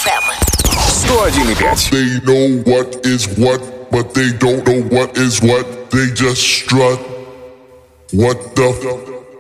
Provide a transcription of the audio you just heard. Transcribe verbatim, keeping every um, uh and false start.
эф эм. сто один и пять. They know what is what, but they don't know what is what. They just strut. What the f-